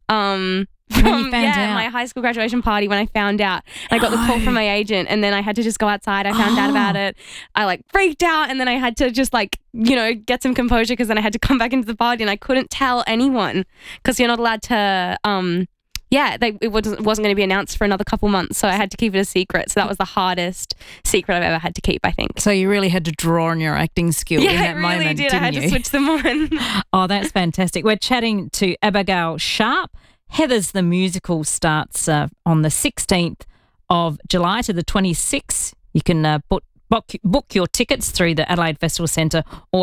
From out. my high school graduation party when I found out. And I got the call from my agent, and then I had to just go outside. I found out about it. I like freaked out, and then I had to just like, get some composure, because then I had to come back into the party, and I couldn't tell anyone because you're not allowed to it wasn't going to be announced for another couple months, so I had to keep it a secret. So that was the hardest secret I've ever had to keep, I think. So you really had to draw on your acting skill in that moment, I really did. I had you? to switch them on. Oh, that's fantastic. We're chatting to Abigail Sharp. Heathers the Musical starts on the 16th of July to the 26th. You can book your tickets through the Adelaide Festival Centre or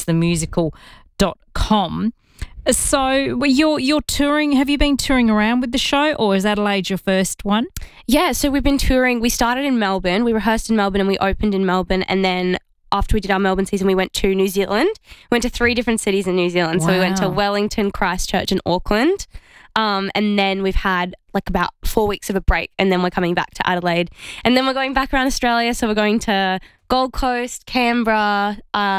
heathersthemusical.com. So you're touring. Have you been touring around with the show, or is Adelaide your first one? Yeah, so we've been touring. We started in Melbourne. We rehearsed in Melbourne and we opened in Melbourne, and then after we did our Melbourne season, we went to New Zealand. We went to 3 different cities in New Zealand. Wow. So we went to Wellington, Christchurch and Auckland. And then we've had like about 4 weeks of a break, and then we're coming back to Adelaide, and then we're going back around Australia. So we're going to Gold Coast, Canberra,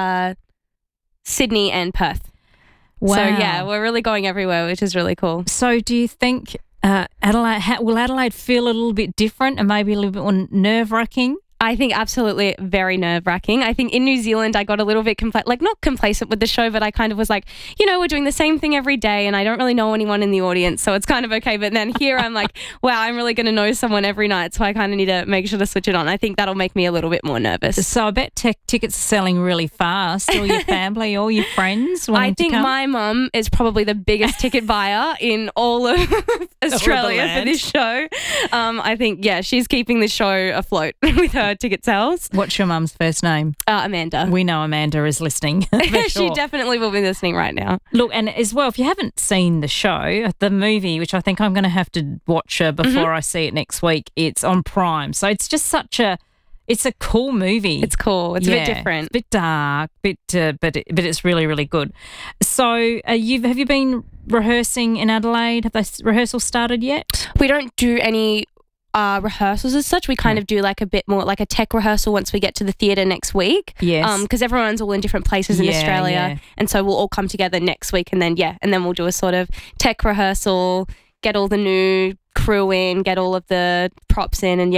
Sydney and Perth. Wow. So yeah, we're really going everywhere, which is really cool. So do you think will Adelaide feel a little bit different and maybe a little bit more nerve-wracking? I think absolutely very nerve-wracking. I think in New Zealand, I got a little bit not complacent with the show, but I kind of was like, we're doing the same thing every day and I don't really know anyone in the audience, so it's kind of okay. But then here I'm like, wow, I'm really going to know someone every night, so I kind of need to make sure to switch it on. I think that'll make me a little bit more nervous. So I bet tickets are selling really fast. All your family, all your friends wanting to come? I think my mum is probably the biggest ticket buyer in all of Australia for this show. I think, she's keeping the show afloat with her ticket sales. What's your mum's first name? Amanda. We know Amanda is listening. For sure. She definitely will be listening right now. Look, and as well, if you haven't seen the show, the movie, which I think I'm going to have to watch before I see it next week, it's on Prime. So it's just it's a cool movie. It's cool. It's a bit different. It's a bit dark, but it's really, really good. So have you been rehearsing in Adelaide? Have the rehearsals started yet? We don't do any rehearsals as such. We kind of do like a bit more like a tech rehearsal once we get to the theatre next week. Yes. Because everyone's all in different places in Australia. And so we'll all come together next week and then we'll do a sort of tech rehearsal, get all the new crew in, get all of the props in and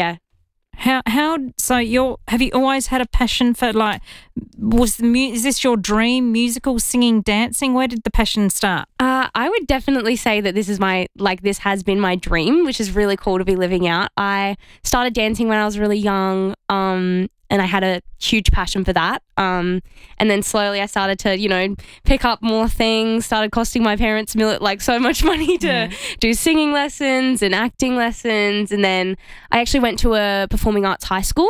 So have you always had a passion for is this your dream, musical, singing, dancing? Where did the passion start? I would definitely say that this has been my dream, which is really cool to be living out. I started dancing when I was really young, and I had a huge passion for that. And then slowly I started to, pick up more things, started costing my parents so much money to do singing lessons and acting lessons. And then I actually went to a performing arts high school.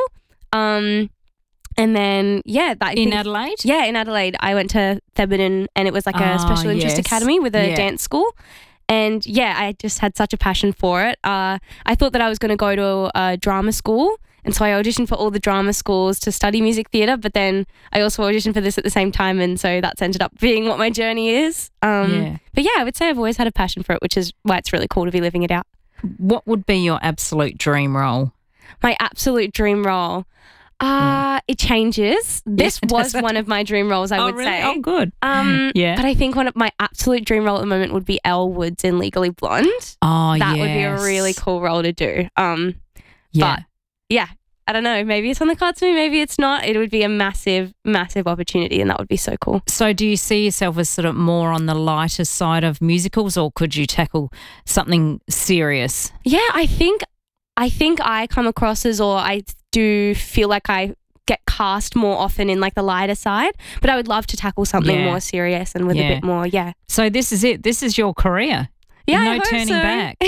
And then, in Adelaide? Yeah, in Adelaide. I went to Thebarton, and it was like a special interest academy with a dance school. And I just had such a passion for it. I thought that I was going to go to a drama school. And so I auditioned for all the drama schools to study music theatre, but then I also auditioned for this at the same time. And so that's ended up being what my journey is. But I would say I've always had a passion for it, which is why it's really cool to be living it out. What would be your absolute dream role? My absolute dream role? It changes. This was one of my dream roles, I would say. Oh, good. But I think one of my absolute dream role at the moment would be Elle Woods in Legally Blonde. Oh, that would be a really cool role to do. But I don't know. Maybe it's on the cards for me. Maybe it's not. It would be a massive, massive opportunity, and that would be so cool. So, do you see yourself as sort of more on the lighter side of musicals, or could you tackle something serious? Yeah, I think I come across as, or I do feel like I get cast more often in the lighter side, but I would love to tackle something more serious and with a bit more, So this is it. This is your career. Yeah, no I hope turning so. back.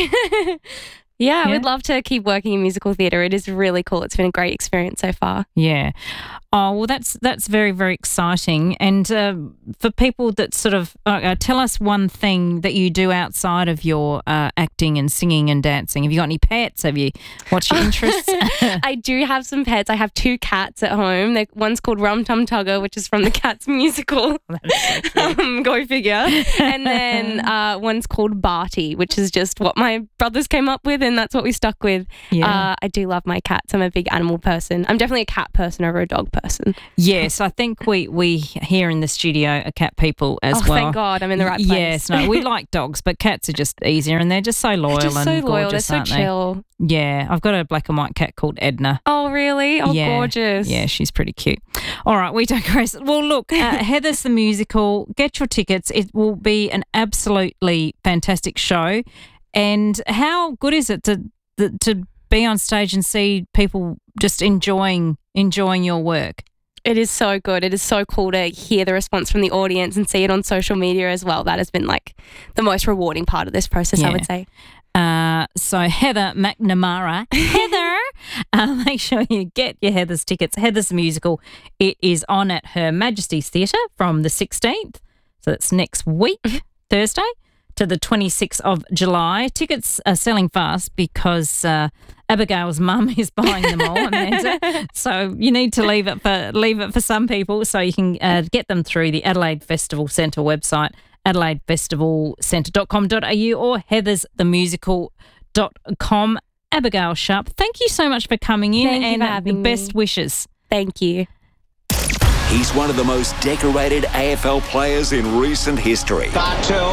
I would love to keep working in musical theatre. It is really cool. It's been a great experience so far. Yeah. Oh, well, that's very, very exciting. And for people that sort of tell us one thing that you do outside of your acting and singing and dancing. Have you got any pets? What's your interests? I do have some pets. I have 2 cats at home. One's called Rum Tum Tugger, which is from the Cats musical. So go figure. And then one's called Barty, which is just what my brothers came up with, and that's what we stuck with. I do love my cats. I'm a big animal person. I'm definitely a cat person over a dog person. person. Yes, I think we here in the studio are cat people as well. Thank God, I'm in the right place. Yes, no, we like dogs, but cats are just easier and they're just so loyal They're just so and loyal. gorgeous, They're so aren't they? chill. Yeah, I've got a black and white cat called Edna. Oh, really? Oh, Yeah. gorgeous. Yeah, she's pretty cute. All right, we digress. Well, look, Heathers the Musical, get your tickets. It will be an absolutely fantastic show. And how good is it to be on stage and see people just enjoying your work? It is so good. It is so cool to hear the response from the audience and see it on social media as well. That has been like the most rewarding part of this process, I would say. So Heather McNamara, make sure you get your Heathers tickets. Heathers the Musical, it is on at Her Majesty's Theatre from the 16th, so that's next week, Thursday, to the 26th of July. Tickets are selling fast because Abigail's mum is buying them all, Amanda. So you need to leave it for some people, so you can get them through the Adelaide Festival Centre website, adelaidefestivalcentre.com.au or heathersthemusical.com. Abigail Sharp, thank you so much for coming in and the best wishes. Thank you. He's one of the most decorated AFL players in recent history. Bartel.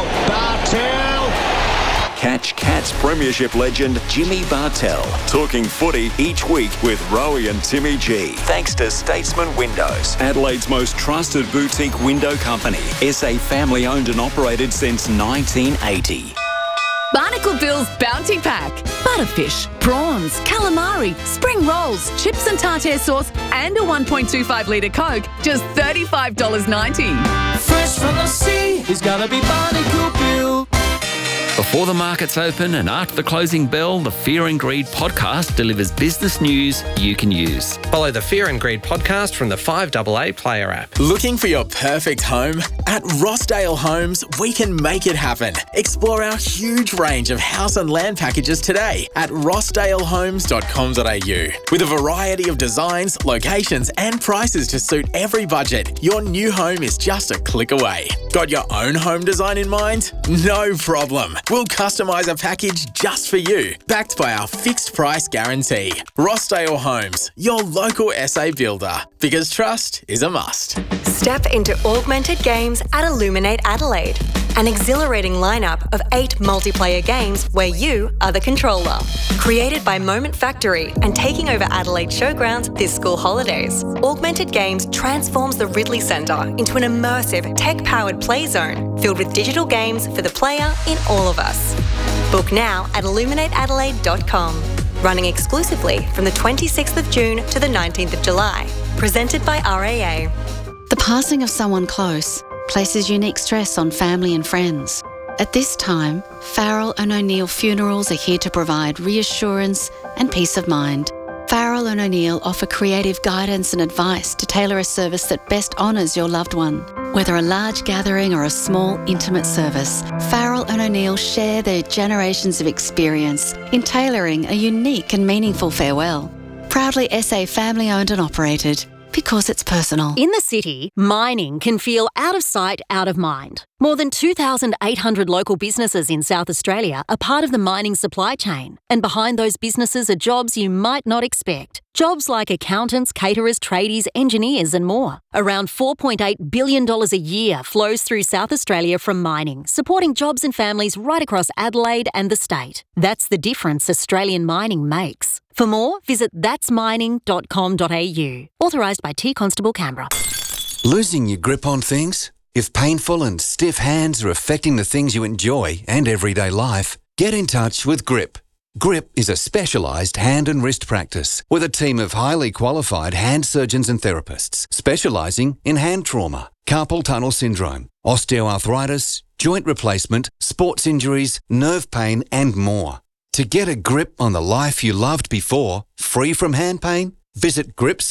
Catch Cats Premiership legend Jimmy Bartel talking footy each week with Rowie and Timmy G. Thanks to Statesman Windows, Adelaide's most trusted boutique window company. SA family owned and operated since 1980. Barnacle Bill's Bounty Pack. Butterfish, prawns, calamari, spring rolls, chips and tartare sauce and a 1.25 litre Coke. Just $35.90. Fresh from the sea, he's gotta be Barnacle Bill. Before the markets open and after the closing bell, the Fear and Greed podcast delivers business news you can use. Follow the Fear and Greed podcast from the 5AA Player app. Looking for your perfect home? At Rossdale Homes, we can make it happen. Explore our huge range of house and land packages today at rossdalehomes.com.au. With a variety of designs, locations and prices to suit every budget, your new home is just a click away. Got your own home design in mind? No problem. We'll customise a package just for you, backed by our fixed price guarantee. Rossdale Homes, your local SA builder, because trust is a must. Step into Augmented Games at Illuminate Adelaide, an exhilarating lineup of 8 multiplayer games where you are the controller. Created by Moment Factory and taking over Adelaide Showgrounds this school holidays, Augmented Games transforms the Ridley Centre into an immersive, tech-powered play zone filled with digital games for the player in all of us. Book now at illuminateadelaide.com. Running exclusively from the 26th of June to the 19th of July. Presented by RAA. The passing of someone close places unique stress on family and friends. At this time, Farrell & O'Neill Funerals are here to provide reassurance and peace of mind. Farrell & O'Neill offer creative guidance and advice to tailor a service that best honours your loved one. Whether a large gathering or a small, intimate service, Farrell & O'Neill share their generations of experience in tailoring a unique and meaningful farewell. Proudly SA family-owned and operated, because it's personal. In the city, mining can feel out of sight, out of mind. More than 2,800 local businesses in South Australia are part of the mining supply chain. And behind those businesses are jobs you might not expect. Jobs like accountants, caterers, tradies, engineers and more. Around $4.8 billion a year flows through South Australia from mining, supporting jobs and families right across Adelaide and the state. That's the difference Australian mining makes. For more, visit thatsmining.com.au. Authorised by T Constable Canberra. Losing your grip on things? If painful and stiff hands are affecting the things you enjoy and everyday life, get in touch with GRIP. GRIP is a specialised hand and wrist practice with a team of highly qualified hand surgeons and therapists specialising in hand trauma, carpal tunnel syndrome, osteoarthritis, joint replacement, sports injuries, nerve pain and more. To get a grip on the life you loved before, free from hand pain, visit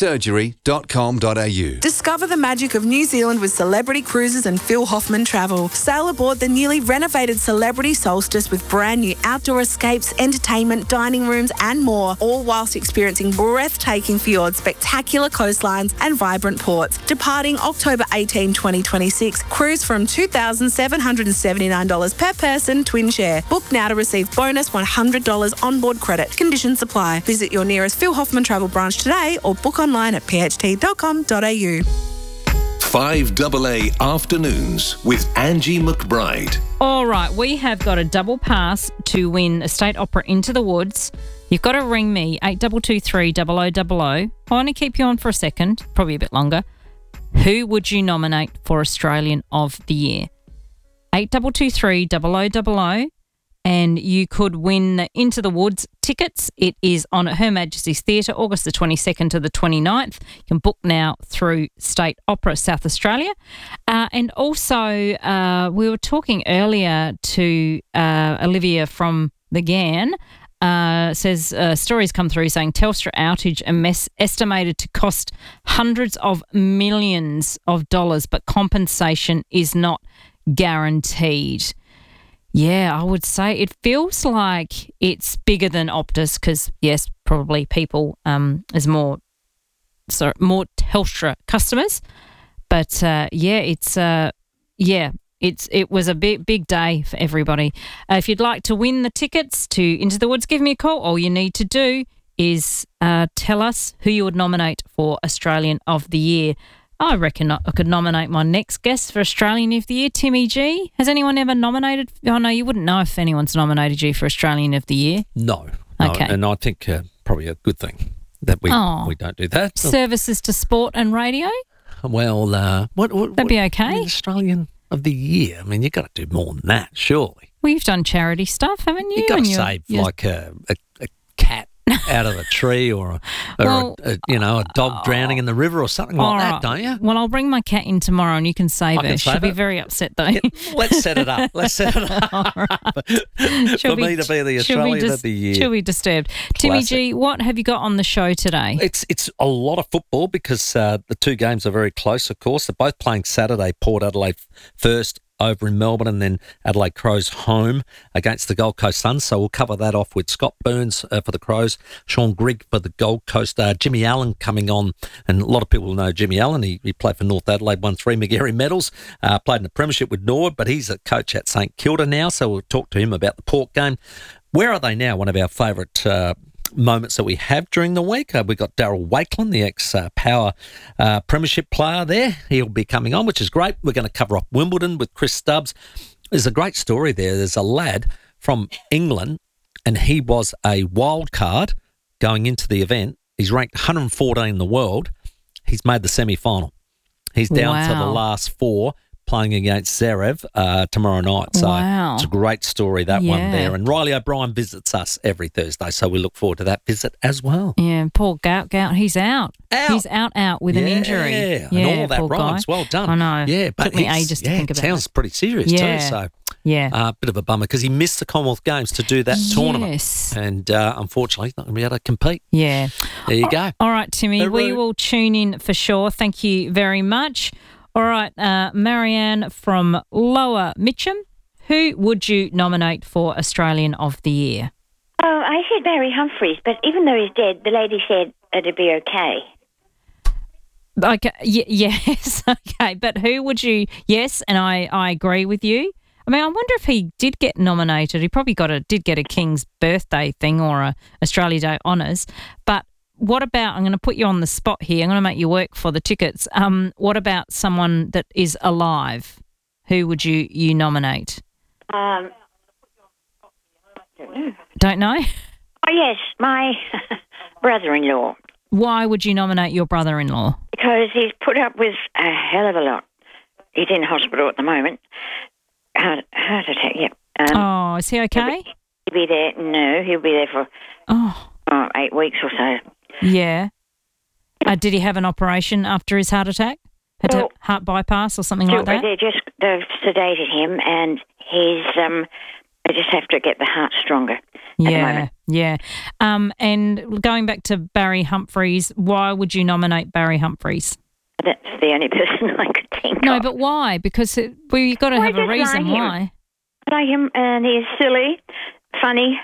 gripsurgery.com.au. Discover the magic of New Zealand with Celebrity Cruises and Phil Hoffman Travel. Sail aboard the newly renovated Celebrity Solstice with brand new outdoor escapes, entertainment, dining rooms and more, all whilst experiencing breathtaking fjords, spectacular coastlines and vibrant ports. Departing October 18, 2026. Cruise from $2,779 per person, twin share. Book now to receive bonus $100 onboard credit. Conditions apply. Visit your nearest Phil Hoffman Travel branch today today or book online at pht.com.au. 5AA Afternoons with Angie McBride. All right, we have got a double pass to win a State Opera Into the Woods. You've got to ring me, 8223 0000. I want to keep you on for a second, probably a bit longer. Who would you nominate for Australian of the Year? 8223 0000. And you could win the Into the Woods tickets. It is on at Her Majesty's Theatre, August the 22nd to the 29th. You can book now through State Opera South Australia. And also, we were talking earlier to Olivia from the GAN. Says stories come through saying Telstra outage estimated to cost hundreds of millions of dollars, but compensation is not guaranteed. Yeah, I would say it feels like it's bigger than Optus because, yes, probably people is more Telstra customers. But, it was a big day for everybody. If you'd like to win the tickets to Into the Woods, give me a call. All you need to do is tell us who you would nominate for Australian of the Year. I reckon I could nominate my next guest for Australian of the Year, Timmy G. Has anyone ever nominated? Oh, no, you wouldn't know if anyone's nominated you for Australian of the Year. No. Okay. And I think probably a good thing that we don't do that. Services to sport and radio? Well, that'd be okay. Australian of the Year. I mean, you've got to do more than that, surely. Well, you've done charity stuff, haven't you? You've got to save like a cat out of a tree or a dog drowning in the river or something like that, don't you? Well, I'll bring my cat in tomorrow and you can save her. She'll be very upset though. Yeah, let's set it up. For me to be the Australian of the Year. She'll be disturbed. Timmy G, what have you got on the show today? It's a lot of football because the two games are very close, of course. They're both playing Saturday. Port Adelaide first over in Melbourne and then Adelaide Crows home against the Gold Coast Suns. So we'll cover that off with Scott Burns for the Crows, Sean Grigg for the Gold Coast, Jimmy Allen coming on. And a lot of people know Jimmy Allen. He played for North Adelaide, won 3 Magarey medals, played in the Premiership with Norwood, but he's a coach at St Kilda now. So we'll talk to him about the Port game. Where are they now? One of our favourite moments that we have during the week. We've got Daryl Wakelin, the ex-Power Premiership player there. He'll be coming on, which is great. We're going to cover off Wimbledon with Chris Stubbs. There's a great story there. There's a lad from England, and he was a wild card going into the event. He's ranked 114 in the world. He's made the semi-final. He's down to the last 4, playing against Zverev tomorrow night. So it's a great story, that one there. And Riley O'Brien visits us every Thursday, so we look forward to that visit as well. Yeah, poor Gout, he's out. He's out with an injury. Yeah, and all that rhymes. Well done. I know. Yeah, but took me ages to think about it. Sounds pretty serious too, so bit of a bummer because he missed the Commonwealth Games to do that tournament. And unfortunately, he's not going to be able to compete. Yeah. There you go. All right, Timmy, we will tune in for sure. Thank you very much. All right, Marianne from Lower Mitcham, who would you nominate for Australian of the Year? Oh, I said Barry Humphries, but even though he's dead, the lady said it'd be okay. Okay, yes, okay, but who would you? Yes, and I agree with you. I mean, I wonder if he did get nominated. He probably did get a King's birthday thing or a Australia Day honours, but. What about, I'm going to put you on the spot here, I'm going to make you work for the tickets. What about someone that is alive? Who would you nominate? Don't know. Don't know? Oh, yes, my brother-in-law. Why would you nominate your brother-in-law? Because he's put up with a hell of a lot. He's in hospital at the moment. Heart attack, yeah. Is he okay? He'll be there. No, he'll be there for 8 weeks or so. Yeah. Did he have an operation after his heart attack? Had a heart bypass or something like that? They've sedated him, and they just have to get the heart stronger at the moment. Yeah. And going back to Barry Humphries, why would you nominate Barry Humphries? That's the only person I could think of. No, but why? Because you've got to have a reason why. I like him, and he's silly, funny,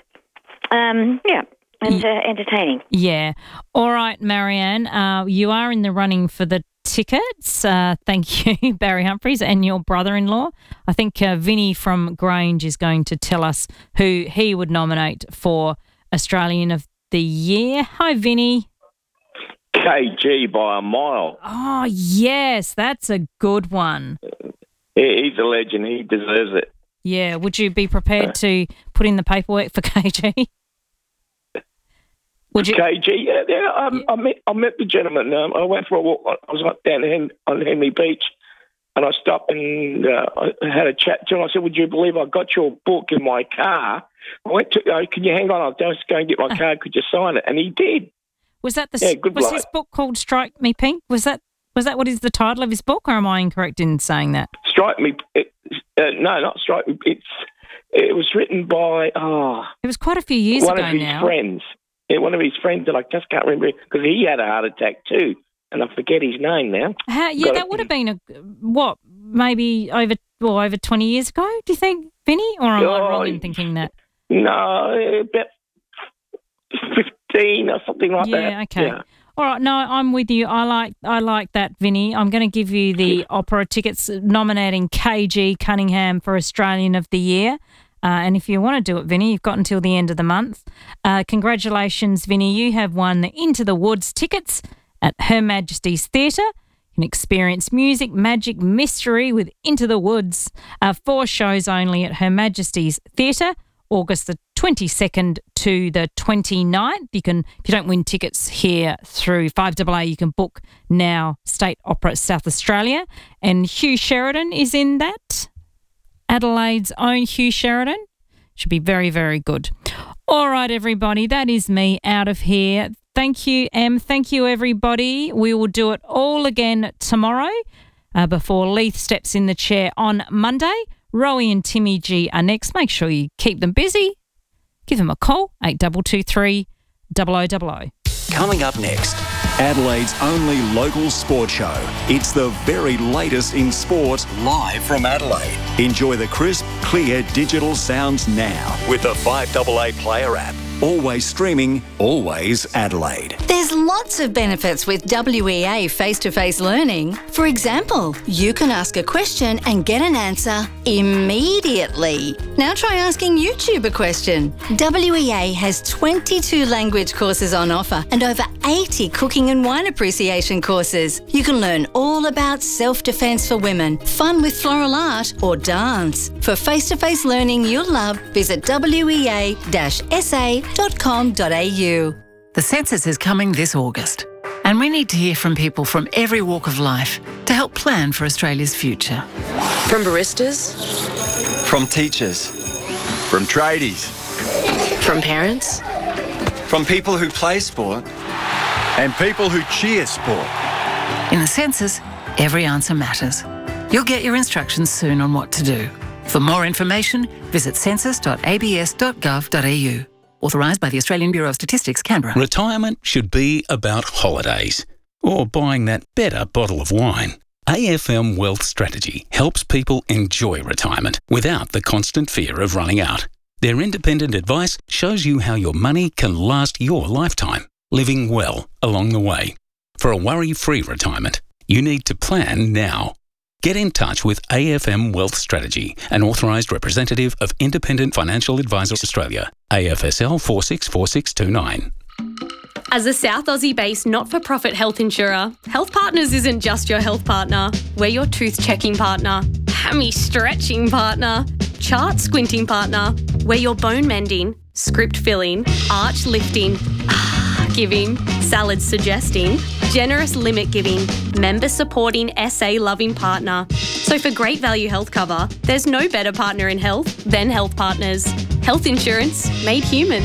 and entertaining. Yeah. All right, Marianne, you are in the running for the tickets. Thank you, Barry Humphries, and your brother-in-law. I think Vinny from Grange is going to tell us who he would nominate for Australian of the Year. Hi, Vinny. KG by a mile. Oh, yes, that's a good one. He's a legend. He deserves it. Yeah, would you be prepared to put in the paperwork for KG? Would you? KG, yeah. I met the gentleman. I went for a walk. I was down on Henley Beach, and I stopped and I had a chat to him. I said, "Would you believe I got your book in my car?" I went to, "Can you hang on? I'll just go and get my card. Could you sign it?" And he did. Was that good was bloke. his book called Strike Me Pink? Was that what is the title of his book, or am I incorrect in saying that? Strike Me. No, not Strike Me. It was written by It was quite a few years ago now. One of his friends. Yeah, one of his friends that I just can't remember because he had a heart attack too, and I forget his name now. That would have been maybe over 20 years ago. Do you think, Vinny, or am I wrong in thinking that? No, about 15 or something like that. Yeah, okay. Yeah. All right, no, I'm with you. I like that, Vinny. I'm going to give you the opera tickets nominating KG Cunningham for Australian of the Year. And if you want to do it, Vinny, you've got until the end of the month. Congratulations, Vinny. You have won the Into the Woods tickets at Her Majesty's Theatre. You can experience music, magic, mystery with Into the Woods. 4 shows only at Her Majesty's Theatre, August the 22nd to the 29th. If you don't win tickets here through 5AA, you can book now. State Opera South Australia. And Hugh Sheridan is in that. Adelaide's own Hugh Sheridan. Should be very, very good. All right, everybody, that is me out of here. Thank you, Em. Thank you, everybody. We will do it all again tomorrow before Leith steps in the chair on Monday. Rowie and Timmy G are next. Make sure you keep them busy. Give them a call, 8223 0000. Coming up next, Adelaide's only local sport show. It's the very latest in sport, live from Adelaide. Enjoy the crisp, clear digital sounds now with the 5AA Player app. Always streaming, always Adelaide. There's lots of benefits with WEA face-to-face learning. For example, you can ask a question and get an answer immediately. Now try asking YouTube a question. WEA has 22 language courses on offer and over 80 cooking and wine appreciation courses. You can learn all about self-defense for women, fun with floral art or dance. For face-to-face learning you'll love, visit wea-sa.com.au. The census is coming this August, and we need to hear from people from every walk of life to help plan for Australia's future. From baristas, from teachers, from tradies, from parents, from people who play sport, and people who cheer sport. In the census, every answer matters. You'll get your instructions soon on what to do. For more information, visit census.abs.gov.au. Authorised by the Australian Bureau of Statistics, Canberra. Retirement should be about holidays or buying that better bottle of wine. AFM Wealth Strategy helps people enjoy retirement without the constant fear of running out. Their independent advice shows you how your money can last your lifetime, living well along the way. For a worry-free retirement, you need to plan now. Get in touch with AFM Wealth Strategy, an authorised representative of Independent Financial Advisors Australia, AFSL 464629. As a South Aussie-based not-for-profit health insurer, Health Partners isn't just your health partner. We're your tooth-checking partner, hammy-stretching partner, chart-squinting partner. We're your bone-mending, script-filling, arch-lifting, giving, salad-suggesting, generous limit-giving, member-supporting, SA-loving partner. So for great value health cover, there's no better partner in health than Health Partners. Health insurance made human.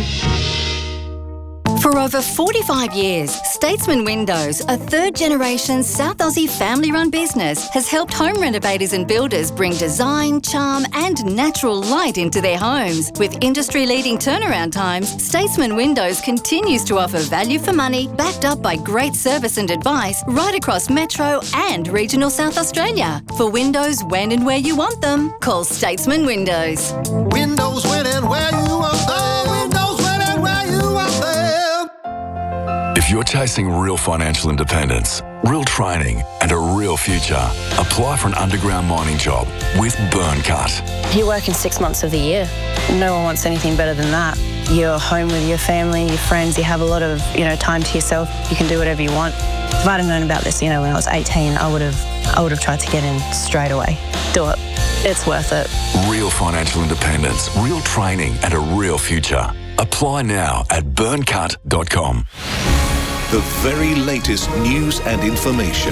For over 45 years, Statesman Windows, a third-generation South Aussie family-run business, has helped home renovators and builders bring design, charm and natural light into their homes. With industry-leading turnaround times, Statesman Windows continues to offer value for money, backed up by great service and advice right across Metro and regional South Australia. For windows when and where you want them, call Statesman Windows. Windows when and where you want them. Windows when and where you want them. If you're chasing real financial independence, real training and a real future. Apply for an underground mining job with Burncut. You work in 6 months of the year. No one wants anything better than that. You're home with your family, your friends, you have a lot of, time to yourself. You can do whatever you want. If I'd have known about this, when I was 18, I would have tried to get in straight away. Do it. It's worth it. Real financial independence, real training and a real future. Apply now at burncut.com. The very latest news and information.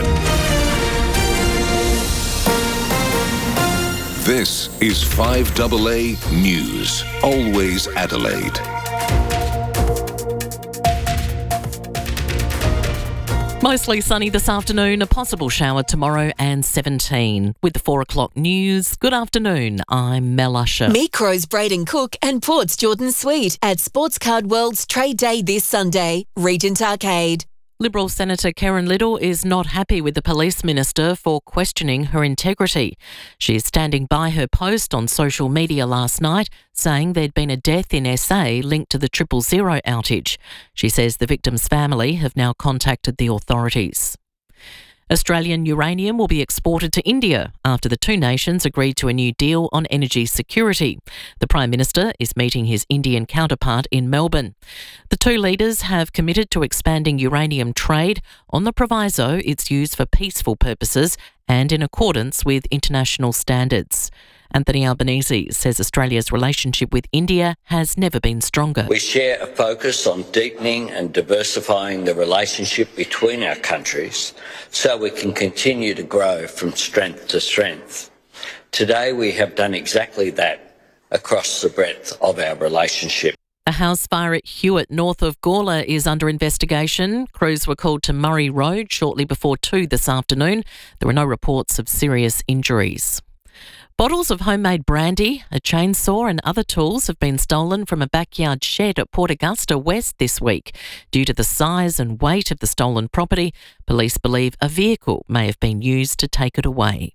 This is 5AA News. Always Adelaide. Mostly sunny this afternoon, a possible shower tomorrow and 17. With the 4 o'clock news, good afternoon, I'm Mel Usher. Meet Crows Braden Cook and Port's Jordan Sweet at Sportscard World's Trade Day this Sunday, Regent Arcade. Liberal Senator Karen Little is not happy with the Police Minister for questioning her integrity. She is standing by her post on social media last night, saying there'd been a death in SA linked to the 000 outage. She says the victim's family have now contacted the authorities. Australian uranium will be exported to India after the two nations agreed to a new deal on energy security. The Prime Minister is meeting his Indian counterpart in Melbourne. The two leaders have committed to expanding uranium trade on the proviso it's used for peaceful purposes and in accordance with international standards. Anthony Albanese says Australia's relationship with India has never been stronger. We share a focus on deepening and diversifying the relationship between our countries so we can continue to grow from strength to strength. Today we have done exactly that across the breadth of our relationship. A house fire at Hewitt, north of Gawler, is under investigation. Crews were called to Murray Road shortly before 2 this afternoon. There were no reports of serious injuries. Bottles of homemade brandy, a chainsaw and other tools have been stolen from a backyard shed at Port Augusta West this week. Due to the size and weight of the stolen property, police believe a vehicle may have been used to take it away.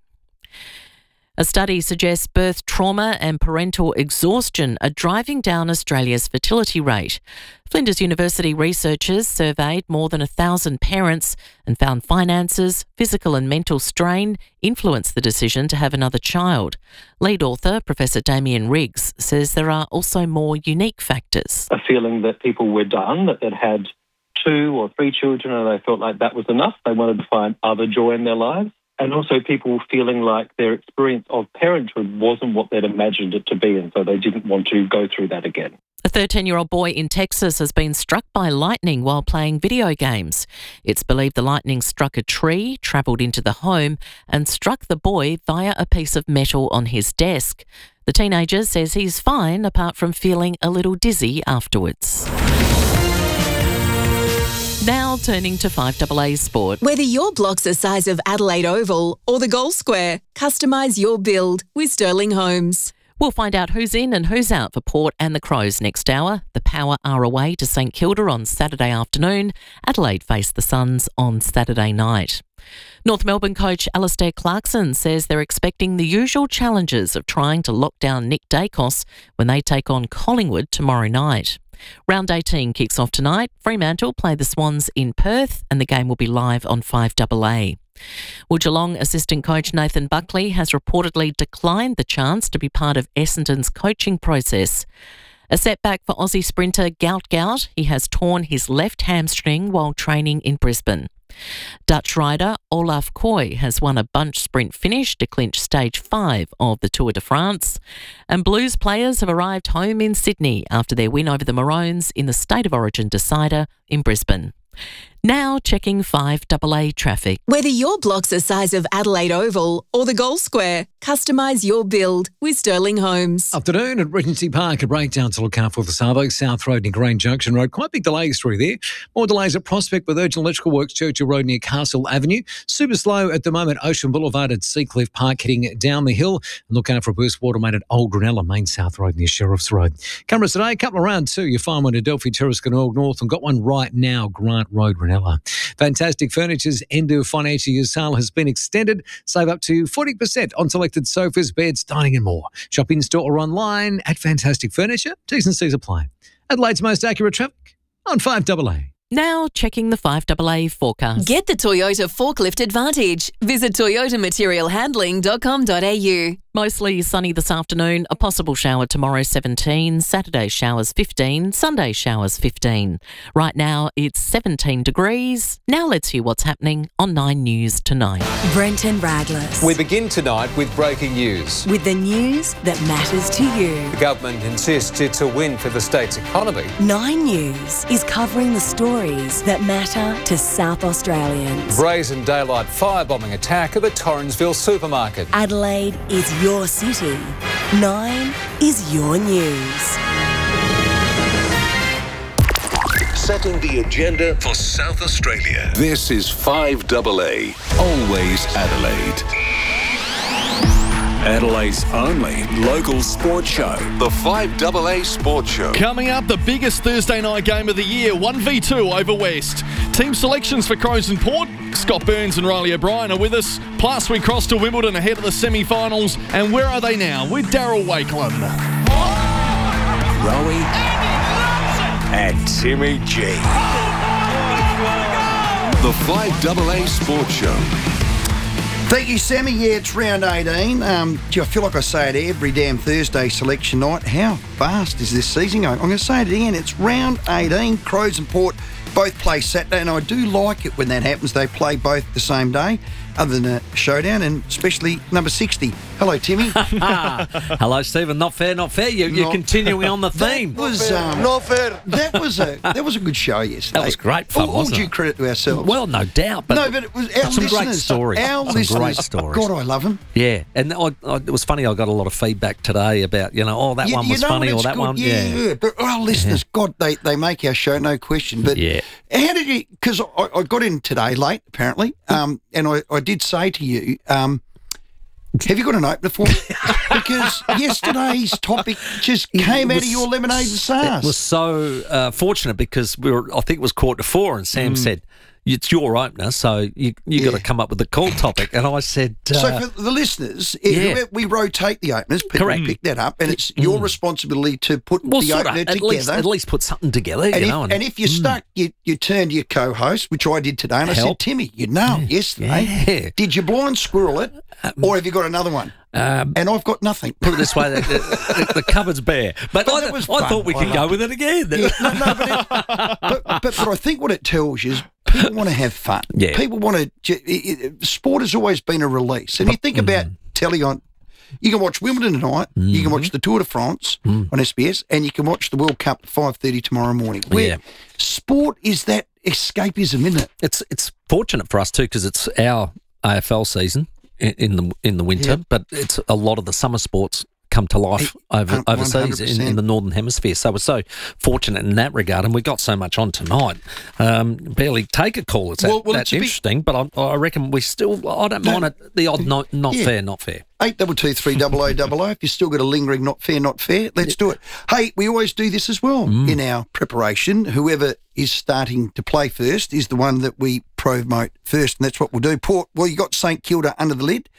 A study suggests birth trauma and parental exhaustion are driving down Australia's fertility rate. Flinders University researchers surveyed more than 1,000 parents and found finances, physical and mental strain influence the decision to have another child. Lead author Professor Damien Riggs says there are also more unique factors. A feeling that people were done, that they'd had 2 or 3 children and they felt like that was enough. They wanted to find other joy in their lives. And also people feeling like their experience of parenthood wasn't what they'd imagined it to be, and so they didn't want to go through that again. A 13-year-old boy in Texas has been struck by lightning while playing video games. It's believed the lightning struck a tree, travelled into the home, and struck the boy via a piece of metal on his desk. The teenager says he's fine, apart from feeling a little dizzy afterwards. Now turning to 5AA Sport. Whether your block's the size of Adelaide Oval or the Goal Square, customise your build with Sterling Homes. We'll find out who's in and who's out for Port and the Crows next hour. The Power are away to St Kilda on Saturday afternoon. Adelaide face the Suns on Saturday night. North Melbourne coach Alastair Clarkson says they're expecting the usual challenges of trying to lock down Nick Dacos when they take on Collingwood tomorrow night. Round 18 kicks off tonight. Fremantle play the Swans in Perth and the game will be live on 5AA. Well, Geelong assistant coach Nathan Buckley has reportedly declined the chance to be part of Essendon's coaching process. A setback for Aussie sprinter Gout. He has torn his left hamstring while training in Brisbane. Dutch rider Olaf Koy has won a bunch sprint finish to clinch stage 5 of the Tour de France. And Blues players have arrived home in Sydney after their win over the Maroons in the State of Origin decider in Brisbane. Now checking 5AA traffic. Whether your block's the size of Adelaide Oval or the Goal Square, customise your build with Sterling Homes. Afternoon at Regency Park, a breakdown to look out for the Savo, South Road near Grange Junction Road. Quite big delays through there. More delays at Prospect with urgent electrical works, Churchill Road near Castle Avenue. Super slow at the moment, Ocean Boulevard at Seacliff Park heading down the hill. And look out for a burst water main at Old Granella, Main South Road near Sheriff's Road. Cameras today, a couple around too. You find one at Adelphi Terrace, Canal North, and got one right now, Grant Road, Granella. Fantastic Furniture's end of financial year sale has been extended. Save up to 40% on selected sofas, beds, dining and more. Shop in store or online at Fantastic Furniture. T's and C's apply. Adelaide's most accurate traffic on 5AA. Now checking the 5AA forecast. Get the Toyota Forklift Advantage. Visit toyotamaterialhandling.com.au. Mostly sunny this afternoon, a possible shower tomorrow 17, Saturday showers 15, Sunday showers 15. Right now it's 17 degrees. Now let's hear what's happening on 9 News tonight. Brenton Radless. We begin tonight with breaking news. With the news that matters to you. The government insists it's a win for the state's economy. 9 News is covering the stories that matter to South Australians. Brazen daylight firebombing attack at the Torrensville supermarket. Adelaide is your city. 9 is your news. Setting the agenda for South Australia. This is 5AA. Always Adelaide. Adelaide's only local sports show. The 5AA Sports Show. Coming up, the biggest Thursday night game of the year, 1v2 over West. Team selections for Crows and Port. Scott Burns and Riley O'Brien are with us. Plus, we cross to Wimbledon ahead of the semi-finals. And where are they now? With Daryl Wakeland. Rowie and Timmy G. The 5AA Sports Show. Thank you, Sammy. Yeah, it's round 18. Gee, I feel like I say it every damn Thursday selection night. How fast is this season going? I'm going to say it again. It's round 18. Crows and Port both play Saturday, and I do like it when that happens. They play both the same day, other than a showdown, and especially number 60. Hello, Timmy. Hello, Stephen. Not fair, not fair. You're continuing on the theme. That was not fair. That was a good show yesterday. That was great fun, wasn't it? All due credit to ourselves. Well, no doubt. But no, but it was our some listeners. Great stories. Our some listeners. Great stories. God, I love them. Yeah, and it was funny. I got a lot of feedback today about that one was funny or that good. one. Yeah. But our listeners, God, they make our show, no question. But how did you? Because I got in today late, apparently, and I did say to you, have you got an opener for me? Because yesterday's topic just came out of your lemonade and sauce. It was so fortunate because I think it was 3:45, and Sam said, it's your opener, so you got to come up with the call topic. And I said... so for the listeners, we rotate the openers. People pick that up, and it's your responsibility to put the opener together. At least put something together, and if you're stuck, you turn to your co-host, which I did today, and I said, Timmy, you nailed yesterday. Yeah. Did you blind squirrel it, or have you got another one? And I've got nothing. Put it this way, the cupboard's bare. But I thought we could go with it again. Yeah, but I think what it tells you is people want to have fun. Yeah. People want to... Sport has always been a release. And you think about telly on... You can watch Wimbledon tonight, you can watch the Tour de France on SBS, and you can watch the World Cup at 5:30 tomorrow morning. Sport is that escapism, isn't it? It's fortunate for us too because it's our AFL season in the winter, but it's a lot of the summer sports come to life overseas in the Northern Hemisphere. So we're so fortunate in that regard, and we got so much on tonight. Barely take a call. It's that's interesting, but I reckon we still... I don't mind it. The odd not fair, not fair. 8223 0000. If you've still got a lingering not fair, let's do it. Hey, we always do this as well in our preparation. Whoever is starting to play first is the one that we promote first, and that's what we'll do. Port, well, you got St Kilda under the lid.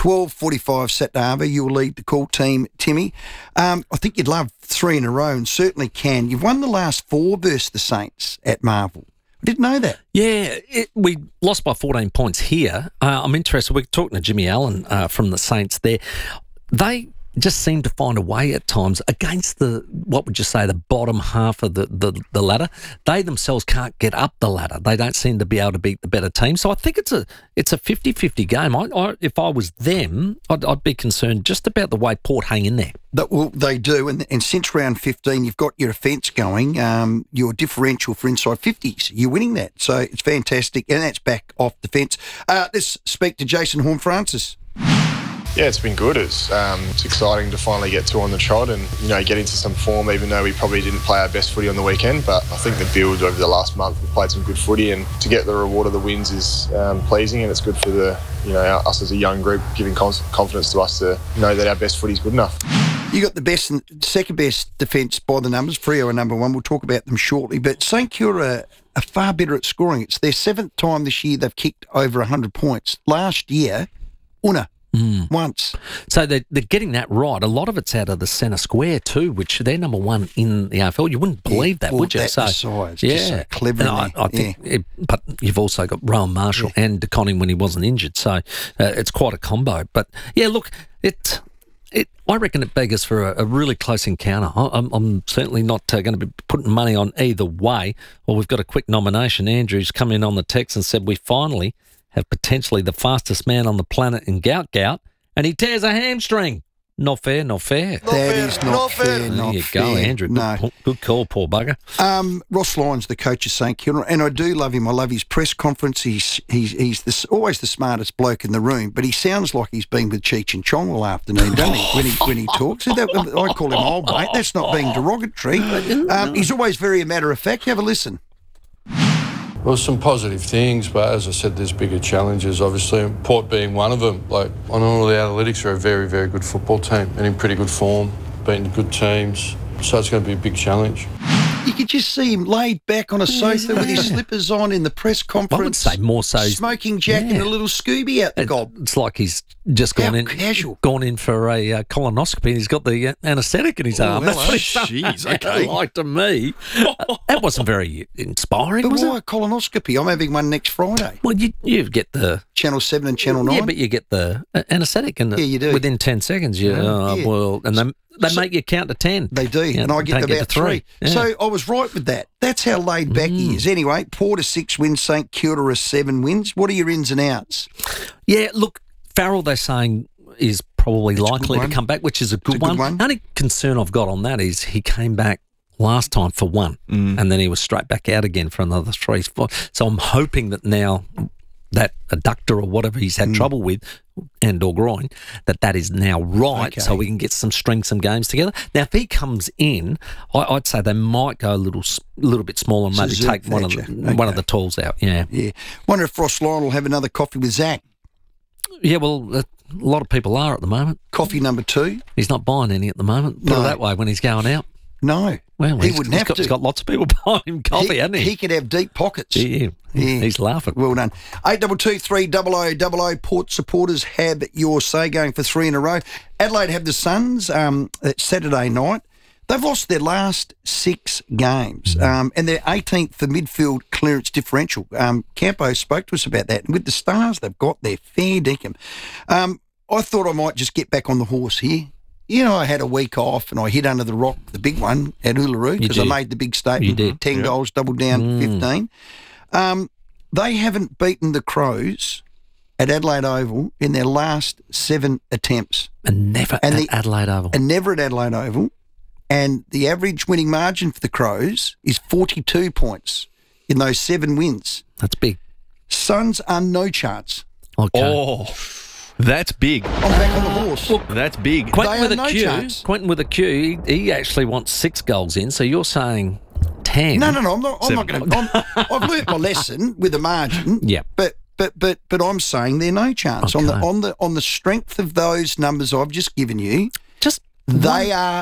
12:45 Saturday. You will lead the call team, Timmy. I think you'd love 3 in a row, and certainly can. You've won the last 4 versus the Saints at Marvel. I didn't know that. Yeah, we lost by 14 points here. I'm interested. We're talking to Jimmy Allen from the Saints there. They just seem to find a way at times against the bottom half of the ladder. They themselves can't get up the ladder. They don't seem to be able to beat the better team. So I think it's a 50-50 game. If I was them, I'd be concerned just about the way Port hang in there. They do, and since round 15, you've got your offence going, your differential for inside 50s. You're winning that, so it's fantastic, and that's back off the fence. Let's speak to Jason Horne-Francis. Yeah, it's been good. It's exciting to finally get 2 on the trot and, get into some form, even though we probably didn't play our best footy on the weekend. But I think the build over the last month, we've played some good footy, and to get the reward of the wins is pleasing, and it's good for us as a young group, giving confidence to us to know that our best footy is good enough. You got the best and second best defence by the numbers. Freo are number 1. We'll talk about them shortly. But St Kilda are far better at scoring. It's their 7th time this year they've kicked over 100 points. Last year, Una once. So they're getting that right. A lot of it's out of the centre square too, which they're number one in the AFL. You wouldn't believe that, would you? That besides, just so clever. And I think, but you've also got Rowan Marshall and DeConning when he wasn't injured, so it's quite a combo. But yeah, look, I reckon it beggars for a really close encounter. I'm certainly not going to be putting money on either way. Well, we've got a quick nomination. Andrew's come in on the text and said we finally have potentially the fastest man on the planet in Gout, and he tears a hamstring. Not fair, not fair. That is not fair. There you go, Andrew. Good call, poor bugger. Ross Lyons, the coach of St Kilda, and I do love him. I love his press conference. He's always the smartest bloke in the room, but he sounds like he's been with Cheech and Chong all afternoon, doesn't he? When he talks, I call him old mate. That's not being derogatory. He's always very matter of fact. Have a listen. Well, some positive things, but as I said, there's bigger challenges, obviously, and Port being one of them. Like, on all the analytics, are a very, very good football team and in pretty good form, beating good teams. So it's going to be a big challenge. You could just see him laid back on a sofa with his slippers on in the press conference. I would say more so. Smoking Jack and a little Scooby out the gob. It's like he's just gone in for a colonoscopy and he's got the anaesthetic in his arm. That's what he's okay. Like to me. That wasn't very inspiring, but was why it? A colonoscopy? I'm having one next Friday. Well, you get the Channel 7 and Channel 9. Yeah, but you get the anaesthetic and you do. Within 10 seconds. Well, and they make you count to 10. They do, and I get about 3. Yeah. So I was right with that. That's how laid back he is. Anyway, Port 6 wins, St Kilda 7 wins. What are your ins and outs? Yeah, look, Farrell, they're saying, is probably likely to come back, which is a good one. The only concern I've got on that is he came back last time for 1, and then he was straight back out again for another 3. So I'm hoping that now that adductor or whatever he's had trouble with, and or groin, that is now right, so we can get some games together. Now, if he comes in, I'd say they might go a little bit smaller and maybe take one of the tools out. Yeah. Wonder if Ross Lyon will have another coffee with Zach. Yeah, well, a lot of people are at the moment. Coffee number 2. He's not buying any at the moment. Put it that way, when he's going out. No. Well, he wouldn't have to. He's got lots of people buying him coffee, hasn't he? He could have deep pockets. Yeah. He's laughing. Well done. 8223 0000. Port supporters have your say, going for 3 in a row. Adelaide have the Suns Saturday night. They've lost their last 6 games, and they're 18th for midfield clearance differential. Campo spoke to us about that. And with the stars they've got, they're fair dinkum. I thought I might just get back on the horse here. You know, I had a week off and I hit under the rock, the big one at Uluru, because I made the big statement. You did. 10 goals, double down, 15. They haven't beaten the Crows at Adelaide Oval in their last 7 attempts. And never at Adelaide Oval. And never at Adelaide Oval. And the average winning margin for the Crows is 42 points in those 7 wins. That's big. Suns are no chance. Okay. Oh, that's big. I'm back on the horse. Look, that's big. Quentin with a Q, he actually wants 6 goals in, so you're saying 10. No, I'm not going to. I've learnt my lesson with the margin. Yeah. But I'm saying they're no chance. Okay. On the strength of those numbers I've just given you. They are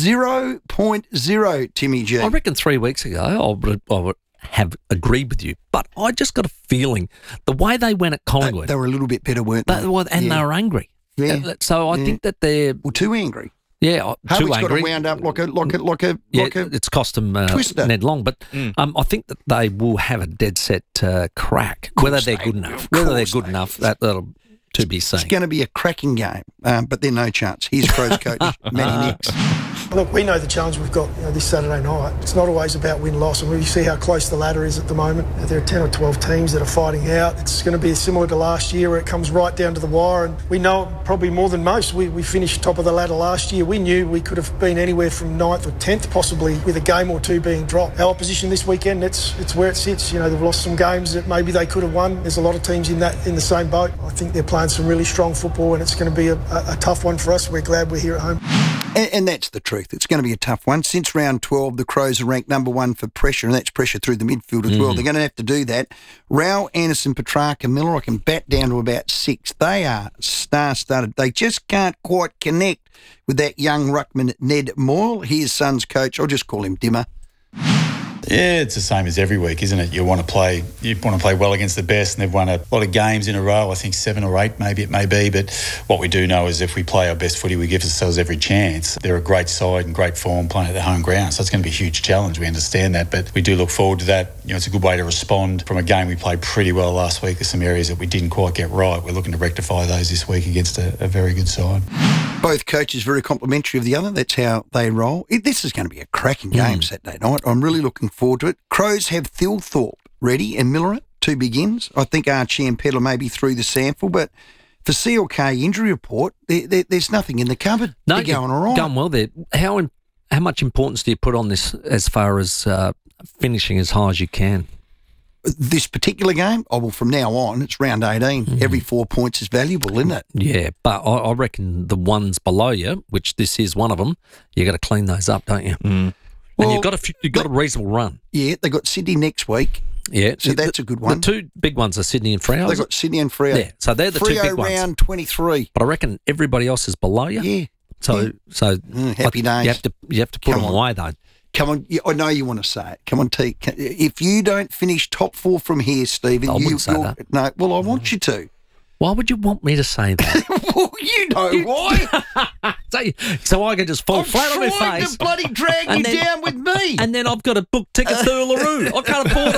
0.0, Timmy G. I reckon 3 weeks ago I would have agreed with you, but I just got a feeling the way they went at Collingwood. They were a little bit better, weren't they? They were angry. Yeah. So I think that they're too angry. Yeah, Harvey's too angry. got it wound up like a it's cost them twister. Ned Long, but I think that they will have a dead set crack. Whether they're good enough, that'll to be seen. It's going to be a cracking game, but they're no chance. Here's Crows coach Matty Nicks. Look, we know the challenge we've got this Saturday night. It's not always about win-loss, and we see how close the ladder is at the moment. There are 10 or 12 teams that are fighting out. It's going to be similar to last year, where it comes right down to the wire, and we know probably more than most. We finished top of the ladder last year. We knew we could have been anywhere from 9th or 10th, possibly, with a game or 2 being dropped. Our opposition this weekend, it's where it sits. You know, they've lost some games that maybe they could have won. There's a lot of teams in the same boat. I think they're playing some really strong football, and it's going to be a tough one for us. We're glad we're here at home. And that's the truth. It's going to be a tough one. Since round 12, the Crows are ranked number 1 for pressure, and that's pressure through the midfield as well. They're going to have to do that. Rao, Anderson, Petrarca, Miller, I can bat down to about 6. They are star-studded. They just can't quite connect with that young ruckman, Ned Moyle. Here's Suns coach. I'll just call him Dimmer. Yeah, it's the same as every week, isn't it? You want to play well against the best, and they've won a lot of games in a row. I think 7 or 8, maybe it may be. But what we do know is if we play our best footy, we give ourselves every chance. They're a great side and great form playing at their home ground, so it's going to be a huge challenge. We understand that, but we do look forward to that. It's a good way to respond from a game we played pretty well last week. There's some areas that we didn't quite get right. We're looking to rectify those this week against a very good side. Both coaches very complimentary of the other. That's how they roll. This is going to be a cracking game Saturday night. I'm really looking forward to it. Crows have Thilthorpe ready and Miller 2 begins. I think Archie and Pedler may be through the sample, but for CLK injury report, there's nothing in the cupboard. They're going all right. Going well there. How much importance do you put on this as far as finishing as high as you can? This particular game, from now on, it's round 18. Every 4 points is valuable, isn't it? Yeah, but I reckon the ones below you, which this is one of them, you got to clean those up, don't you? And you've got a reasonable run. Yeah, they got Sydney next week. Yeah, so that's a good one. The 2 big ones are Sydney and Freo. They've got Sydney and Freo. Yeah, so they're the 2 big ones. round 23. But I reckon everybody else is below you. Yeah. So happy days. You have to put them away though. Come on, I know you want to say it. Come on, T. If you don't finish top 4 from here, Stephen, I wouldn't say that. No, well, I want you to. Why would you want me to say that? Well, you know why. So I can just fall flat on my face. I'm trying to bloody drag you down with me. And then I've got to book tickets to Uluru. I can't afford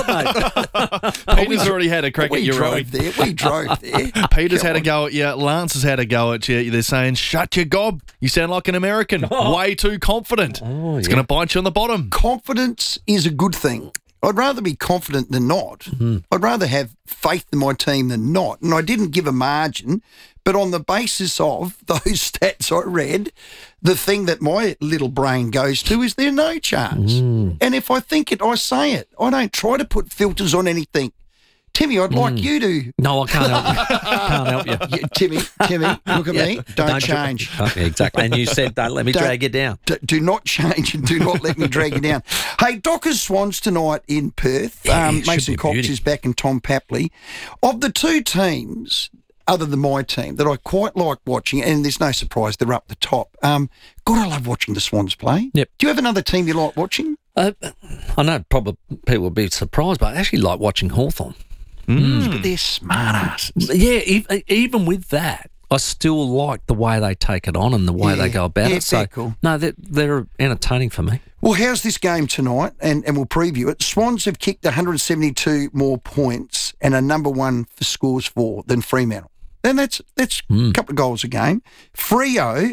it, mate. Peter's already had a crack at you, Rowie. We drove there. Peter's had a go at you. Lance has had a go at you. They're saying, shut your gob. You sound like an American. Way too confident. It's going to bite you on the bottom. Confidence is a good thing. I'd rather be confident than not. I'd rather have faith in my team than not. And I didn't give a margin, but on the basis of those stats I read, the thing that my little brain goes to is there's no chance. And if I think it, I say it. I don't try to put filters on anything. Timmy, I'd like you to. No, I can't help you. Can't help you. Timmy, look at me. Don't change. Exactly. And you said, don't let me drag you down. Do not change and do not let me drag you down. Hey, Dockers Swans tonight in Perth. Mason Cox is back and Tom Papley. Of the 2 teams, other than my team, that I quite like watching, and there's no surprise they're up the top. God, I love watching the Swans play. Yep. Do you have another team you like watching? I know probably people will be surprised, but I actually like watching Hawthorn. But they're smart asses. Yeah, even with that, I still like the way they take it on and the way they go about it. So, cool. No, they're entertaining for me. Well, how's this game tonight? And we'll preview it. Swans have kicked 172 more points and are number 1 for scores for than Fremantle. And that's a couple of goals a game. Freo,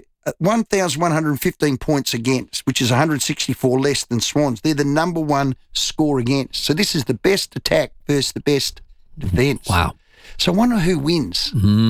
1,115 points against, which is 164 less than Swans. They're the number 1 score against. So this is the best attack versus the best defence. Wow. So I wonder who wins.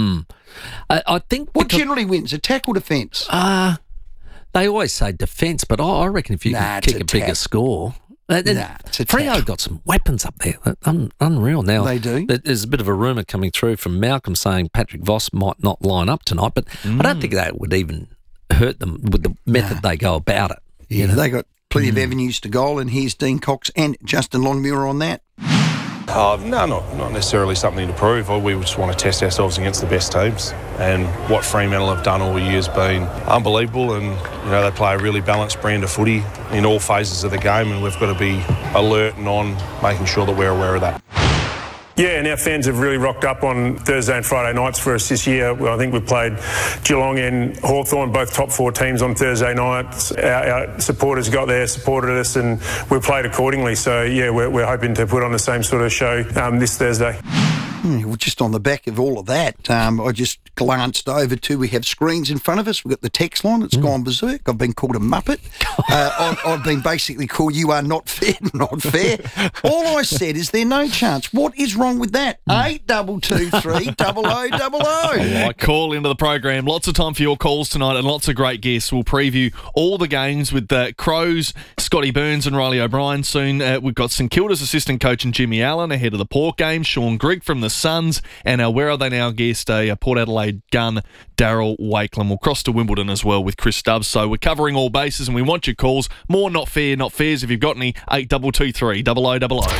I think... What generally wins, attack or defence? They always say defence, but I reckon if you can kick a bigger score... Freo got some weapons up there. Unreal. Now, they do. There's a bit of a rumour coming through from Malcolm saying Patrick Voss might not line up tonight, but I don't think that would even hurt them with the method they go about it. Yeah, they got plenty of avenues to goal, and here's Dean Cox and Justin Longmuir on that. No, not necessarily something to prove. We just want to test ourselves against the best teams. And what Fremantle have done all the year has been unbelievable. And, they play a really balanced brand of footy in all phases of the game. And we've got to be alert and on making sure that we're aware of that. Yeah, and our fans have really rocked up on Thursday and Friday nights for us this year. Well, I think we played Geelong and Hawthorn, both top 4 teams on Thursday nights. Our supporters got there, supported us, and we played accordingly. So, yeah, we're hoping to put on the same sort of show this Thursday. Well, just on the back of all of that, I just glanced over to, we have screens in front of us. We've got the text line. It's gone berserk. I've been called a muppet. I've been basically called, you are not fair, not fair. All I said is there's no chance. What is wrong with that? 8223 0000. Call into the program. Lots of time for your calls tonight and lots of great guests. We'll preview all the games with the Crows, Scotty Burns and Riley O'Brien soon. We've got St Kilda's assistant coach and Jimmy Allen ahead of the Port game, Sean Grigg from the Suns, and our Where Are They Now guest, Port Adelaide gun, Daryl Wakeland. We'll cross to Wimbledon as well with Chris Stubbs. So we're covering all bases and we want your calls. More not fair, not fairs. If you've got any, 8223 0000.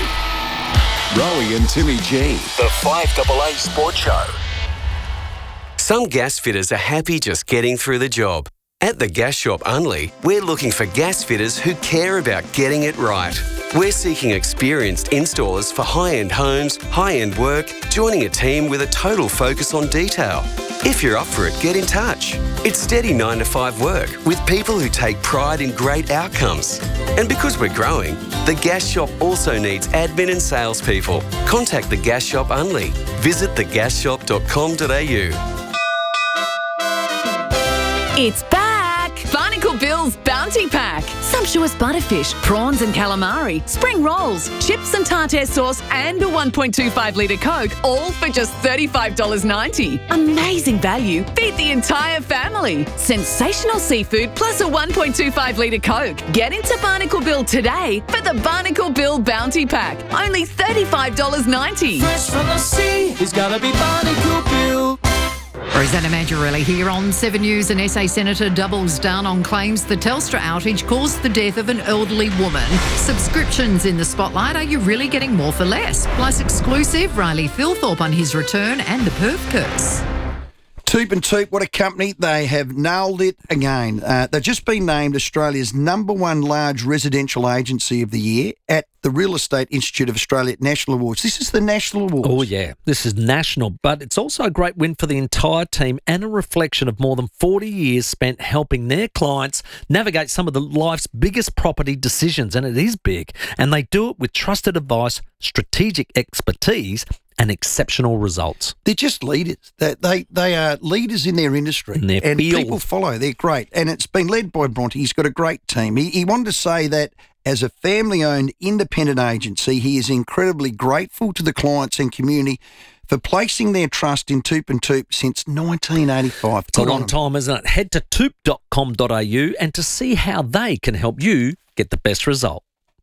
Rowie and Timmy G, the 5AA Sports Show. Some gas fitters are happy just getting through the job. At the Gas Shop Unley, we're looking for gas fitters who care about getting it right. We're seeking experienced installers for high-end homes, high-end work, joining a team with a total focus on detail. If you're up for it, get in touch. It's steady 9 to 5 work with people who take pride in great outcomes. And because we're growing, the Gas Shop also needs admin and salespeople. Contact the Gas Shop Unley. Visit thegasshop.com.au. It's back! Barnacle Bill's Bounty Pack. Sumptuous butterfish, prawns and calamari, spring rolls, chips and tartare sauce and a 1.25 litre Coke, all for just $35.90. Amazing value. Feed the entire family. Sensational seafood plus a 1.25 litre Coke. Get into Barnacle Bill today for the Barnacle Bill Bounty Pack. Only $35.90. Fresh from the sea, it's gotta be Barnacle Bill. Rosanna Mangiarelli here on 7 News. An SA Senator doubles down on claims the Telstra outage caused the death of an elderly woman. Subscriptions in the spotlight. Are you really getting more for less? Plus exclusive, Riley Thilthorpe on his return and the Perth curse. Toop and Toop, what a company. They have nailed it again. They've just been named Australia's #1 large residential agency of the year at the Real Estate Institute of Australia National Awards. This is the National Awards. Oh, yeah. This is national, but it's also a great win for the entire team and a reflection of more than 40 years spent helping their clients navigate some of the life's biggest property decisions, and it is big. And they do it with trusted advice, strategic expertise, and exceptional results. They're just leaders. They are leaders in their industry. In their and field. People follow. They're great. And it's been led by Bronte. He's got a great team. He wanted to say that as a family-owned independent agency, he is incredibly grateful to the clients and community for placing their trust in Toop and Toop since 1985. It's a long time, isn't it? Head to toop.com.au and to see how they can help you get the best result.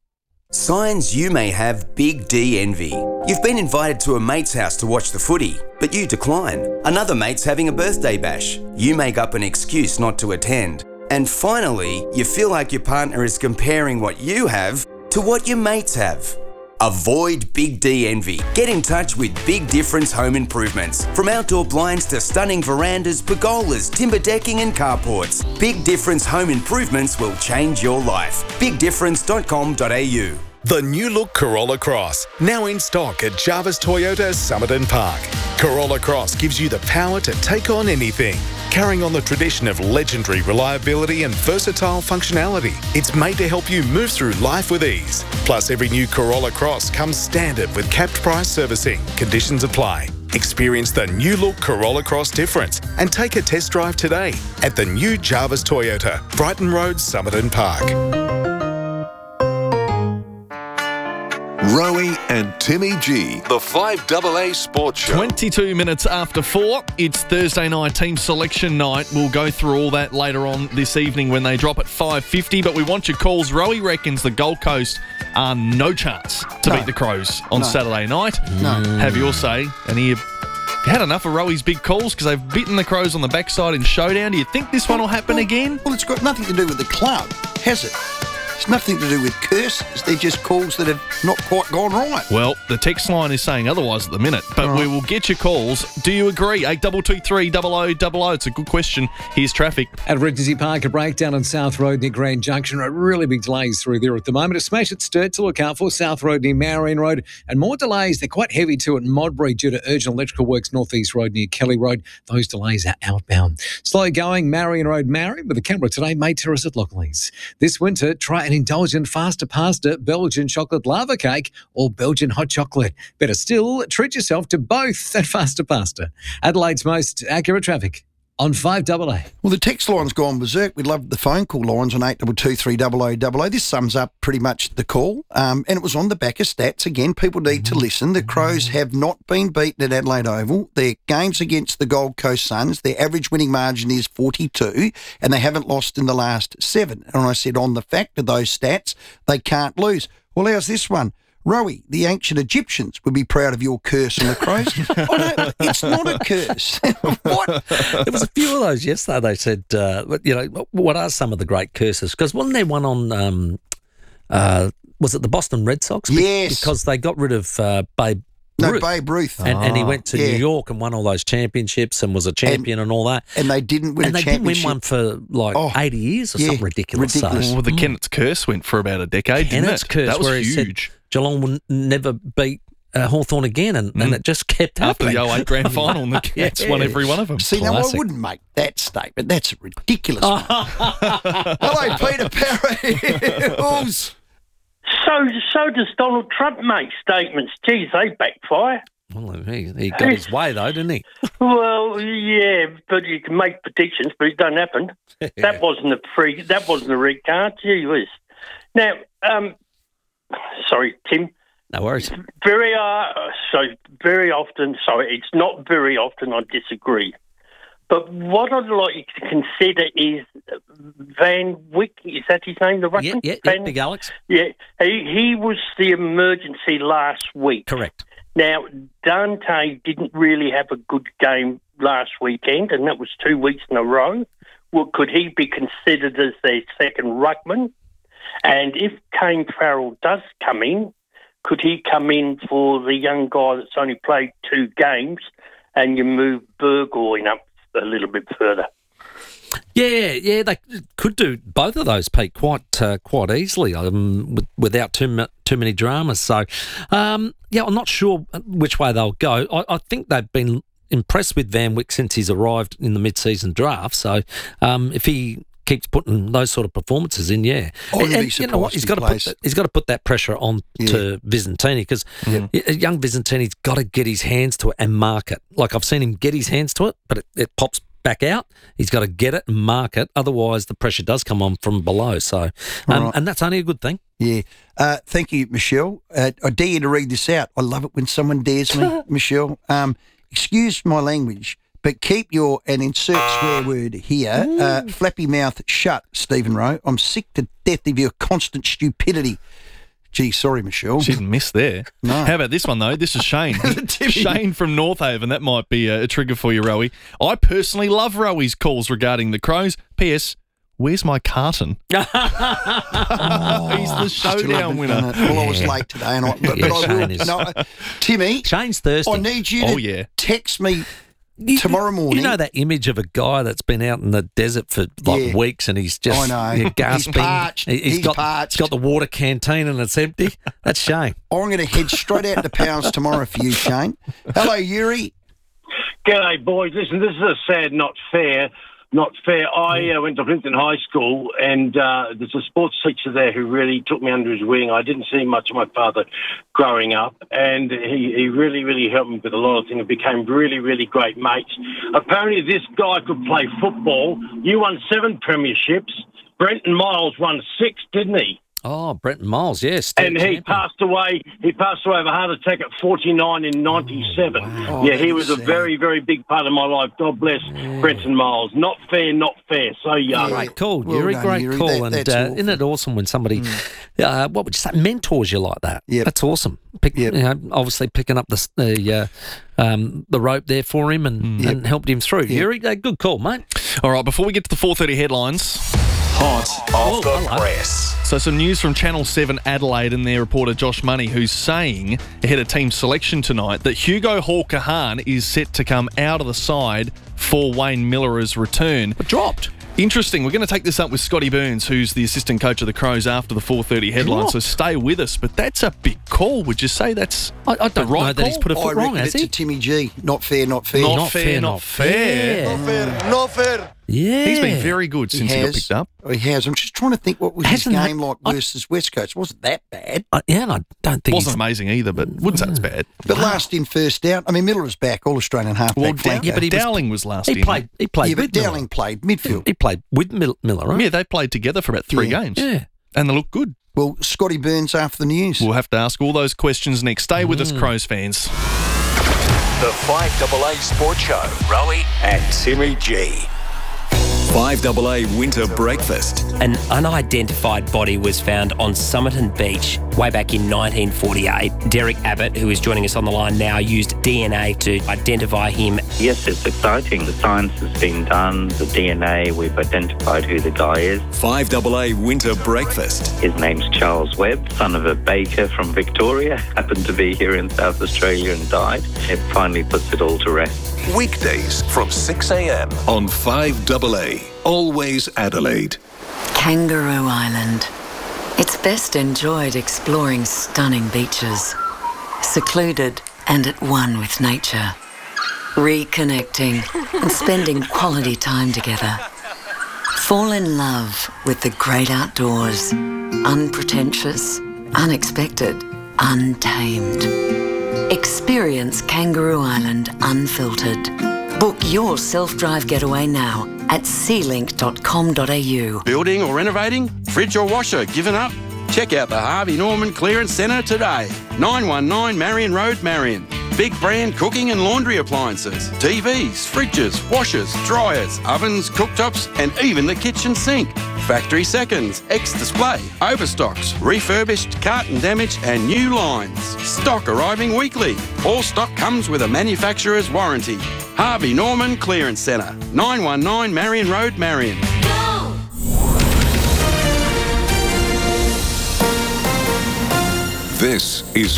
Signs you may have Big D envy. You've been invited to a mate's house to watch the footy, but you decline. Another mate's having a birthday bash. You make up an excuse not to attend. And finally, you feel like your partner is comparing what you have to what your mates have. Avoid Big D envy. Get in touch with Big Difference Home Improvements. From outdoor blinds to stunning verandas, pergolas, timber decking and carports. Big Difference Home Improvements will change your life. BigDifference.com.au. The new look Corolla Cross, now in stock at Jarvis Toyota Somerton Park. Corolla Cross gives you the power to take on anything. Carrying on the tradition of legendary reliability and versatile functionality, it's made to help you move through life with ease. Plus, every new Corolla Cross comes standard with capped price servicing. Conditions apply. Experience the new look Corolla Cross difference and take a test drive today at the new Jarvis Toyota, Brighton Road, Somerton Park. Rowie and Timmy G, the 5AA Sports Show. 22 minutes after 4, it's Thursday night team selection night. We'll go through all that later on this evening when they drop at 5:50, but we want your calls. Rowie reckons the Gold Coast are no chance to beat the Crows on Saturday night. Have your say. And you had enough of Rowie's big calls because they've beaten the Crows on the backside in Showdown. Do you think this one will happen again? Well, it's got nothing to do with the club, has it? It's nothing to do with curses. They're just calls that have not quite gone right. Well, the text line is saying otherwise at the minute, but we will get your calls. Do you agree? 8223 0000. It's a good question. Here's traffic. At Regency Park, a breakdown on South Road near Grand Junction. Really big delays through there at the moment. A smash at Sturt to look out for. South Road near Marion Road. And more delays. They're quite heavy too at Modbury due to urgent electrical works. Northeast Road near Kelly Road. Those delays are outbound. Slow going, Marion Road, Marion with a camera today. May Terrace at Lockleys. This winter, try an indulgent faster pasta, Belgian chocolate lava cake or Belgian hot chocolate. Better still, treat yourself to both at faster pasta. Adelaide's most accurate traffic on 5AA. Well, the text line's gone berserk. We love the phone call lines on 8223 0000. This sums up pretty much the call. And it was on the back of stats. Again, people need to listen. The Crows have not been beaten at Adelaide Oval. Their games against the Gold Coast Suns, their average winning margin is 42, and they haven't lost in the last 7. And I said on the fact of those stats, they can't lose. Well, how's this one? Rowie, the ancient Egyptians would be proud of your curse on the Crows. Oh, no, it's not a curse. What? There was a few of those yesterday. They said, what are some of the great curses? Because wasn't there one on, was it the Boston Red Sox? Yes. Because they got rid of Babe Ruth. No, Babe Ruth. And he went to New York and won all those championships and was a champion and all that. And they didn't win a championship. And they didn't win one for 80 years or something ridiculous. Well, the Kennett's Curse went for about a decade, didn't it? Kennett's Curse, that was where huge. He said Geelong would never beat Hawthorn again, and it just kept After happening. the 08 grand final, and the Cats won every one of them. See, now I wouldn't make that statement. That's a ridiculous one. Hello, Peter Parry. So does Donald Trump make statements. Geez, they backfire. Well, he got his way, though, didn't he? Well, yeah, but you can make predictions, but it don't happen. That wasn't a red card. Gee whiz. Now, sorry, Tim. No worries. Very often, it's not very often I disagree. But what I'd like you to consider is Van Wyk, is that his name, the Russian? Yeah, Big Alex. Yeah, he was the emergency last week. Correct. Now, Dante didn't really have a good game last weekend, and that was 2 weeks in a row. Well, could he be considered as their second ruckman? And if Kane Farrell does come in, could he come in for the young guy that's only played 2 games and you move Burgoyne up a little bit further? Yeah, they could do both of those, Pete, quite easily without too many dramas. So, I'm not sure which way they'll go. I think they've been impressed with Van Wyk since he's arrived in the mid-season draft. So, if he keeps putting those sort of performances in, and you know what, he's got to put that pressure on to Visentini, because young Visentini's got to get his hands to it and mark it. Like, I've seen him get his hands to it, but it pops back out. He's got to get it and mark it, otherwise the pressure does come on from below. So, and that's only a good thing. Yeah. Thank you, Michelle. I dare you to read this out. I love it when someone dares me, Michelle. Excuse my language, but keep your, and insert swear word here, flappy mouth shut, Stephen Rowe. I'm sick to death of your constant stupidity. Gee, sorry, Michelle. She didn't miss there. No. How about this one, though? This is Shane. Shane from North Haven. That might be a trigger for you, Rowie. I personally love Rowie's calls regarding the Crows. P.S. Where's my carton? He's the showdown winner. Well, I was late today, and I will. Timmy. Shane's thirsty. I need you to text me tomorrow morning. You know that image of a guy that's been out in the desert for weeks, and he's just gasping. He's parched. He's got the water canteen and it's empty. That's Shane. I'm going to head straight out to Powers tomorrow for you, Shane. Hello, Yuri. G'day, boys. Listen, this is a sad, not fair. I went to Clinton High School, and there's a sports teacher there who really took me under his wing. I didn't see much of my father growing up, and he really, really helped me with a lot of things. We became really, really great mates. Apparently, this guy could play football. You won 7 premierships. Brenton Miles won 6, didn't he? Oh, Brenton Miles, yes. And he passed away. He passed away of a heart attack at 49 in 97. Wow. He was a very, very big part of my life. God bless Brenton Miles. Not fair. So young. Great call, Yuri. Great call. And isn't it awesome when somebody, what would you say, mentors you like that? Yeah, that's awesome. Obviously picking up the rope there for him and helped him through. Yuri, good call, mate. All right, before we get to the 4:30 headlines. Hot off the press. So some news from Channel 7 Adelaide and their reporter Josh Money, who's saying ahead of team selection tonight that Hugo Hall-Kahan is set to come out of the side for Wayne Miller's return. But dropped. Interesting. We're going to take this up with Scotty Burns, who's the assistant coach of the Crows, after the 4:30 headline. So stay with us. But that's a big call. Would you say that's I don't know that he's put a foot wrong, has he? It's a Timmy G. Not fair. Not fair. Not fair. Yeah. He's been very good since he got picked up. He has. I'm just trying to think what was his game like versus West Coast. It wasn't that bad. And I don't think wasn't amazing either, but wouldn't say it's bad. But last in, first out. I mean, Miller was back, all Australian halfback. But Dowling was last in. He played but with Dowling played midfield. He played with Miller, right? Yeah, they played together for about 3 games. Yeah. And they look good. Well, Scotty Burns after the news. We'll have to ask all those questions next. Stay with us, Crows fans. The 5AA Sports Show. Rowie and Timmy G. 5AA Winter Breakfast. An unidentified body was found on Somerton Beach way back in 1948. Derek Abbott, who is joining us on the line now, used DNA to identify him. Yes, it's exciting. The science has been done. The DNA, we've identified who the guy is. 5AA Winter Breakfast. His name's Charles Webb, son of a baker from Victoria. Happened to be here in South Australia and died. It finally puts it all to rest. Weekdays from 6 a.m. on 5AA. Always Adelaide. Kangaroo Island. It's best enjoyed exploring stunning beaches, secluded and at one with nature, reconnecting and spending quality time together. Fall in love with the great outdoors, unpretentious, unexpected, untamed. Experience Kangaroo Island unfiltered. Book your self-drive getaway now at sealink.com.au. Building or renovating? Fridge or washer given up? Check out the Harvey Norman Clearance Centre today. 919 Marion Road, Marion. Big brand cooking and laundry appliances, TVs, fridges, washers, dryers, ovens, cooktops and even the kitchen sink. Factory seconds, ex-display, overstocks, refurbished, carton damage and new lines. Stock arriving weekly. All stock comes with a manufacturer's warranty. Harvey Norman Clearance Centre, 919 Marion Road, Marion. This is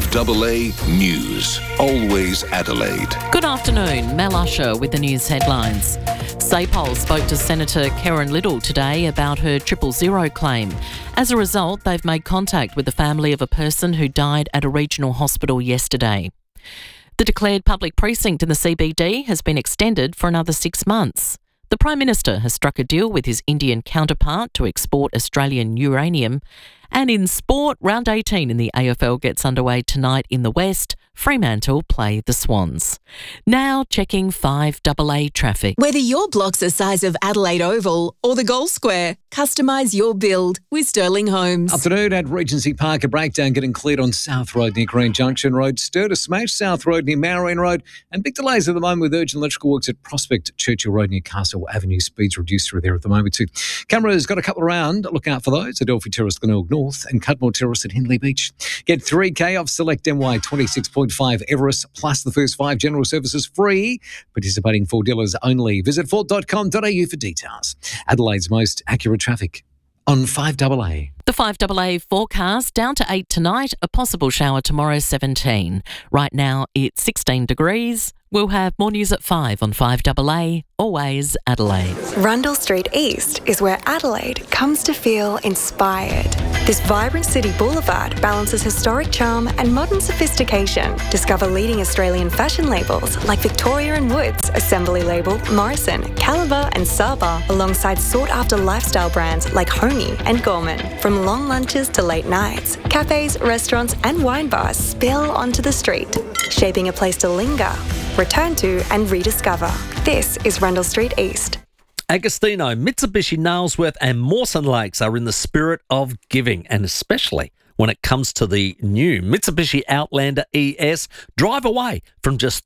5AA News. Always Adelaide. Good afternoon. Mel Usher with the news headlines. SAPOL spoke to Senator Karen Little today about her 000 claim. As a result, they've made contact with the family of a person who died at a regional hospital yesterday. The declared public precinct in the CBD has been extended for another 6 months. The Prime Minister has struck a deal with his Indian counterpart to export Australian uranium. And in sport, round 18 in the AFL gets underway tonight in the West. Fremantle play the Swans. Now checking 5AA traffic. Whether your block's the size of Adelaide Oval or the Gold Square, customise your build with Sterling Homes. Afternoon at Regency Park, a breakdown getting cleared on South Road near Green Junction Road. Stir to smash South Road near Marion Road. And big delays at the moment with urgent electrical works at Prospect Churchill Road near Castle Avenue. Speeds reduced through there at the moment too. Cameras got a couple around. Look out for those. Adelphi Terrace, Glenelg North and Cudmore Terrace at Hindley Beach. Get 3K off select MY 26.5 Everest plus the first 5 general services free. Participating Ford dealers only. Visit Ford.com.au for details. Adelaide's most accurate traffic on 5AA. The 5AA forecast, down to 8 tonight, a possible shower tomorrow, 17. Right now it's 16 degrees. We'll have more news at 5 on 5AA, always Adelaide. Rundle Street East is where Adelaide comes to feel inspired. This vibrant city boulevard balances historic charm and modern sophistication. Discover leading Australian fashion labels like Victoria & Woods, Assembly Label, Morrison, Caliber and Saba, alongside sought-after lifestyle brands like Homey and Gorman. From long lunches to late nights, cafes, restaurants and wine bars spill onto the street, shaping a place to linger, return to and rediscover. This is Rundle Street East. Agostino, Mitsubishi, Nailsworth and Mawson Lakes are in the spirit of giving, and especially when it comes to the new Mitsubishi Outlander ES. Drive away from just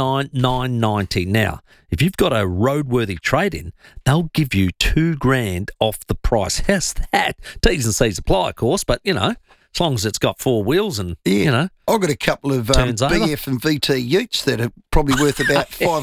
$39,990. Now, if you've got a roadworthy trade-in, they'll give you $2,000 off the price. How's that? T's and C's apply, of course, but, you know, as long as it's got 4 wheels and, you know, I've got a couple of BF and VT utes that are probably worth about